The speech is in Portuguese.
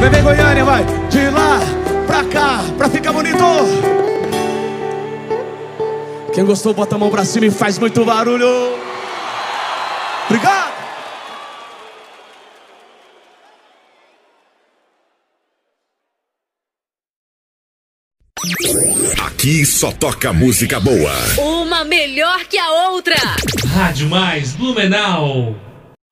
Bebê Goiânia, vai. De lá pra cá, pra ficar bonito. Quem gostou, bota a mão pra cima e faz muito barulho. Obrigado. Aqui só toca música boa. Uma melhor que a outra. Rádio Mais Blumenau.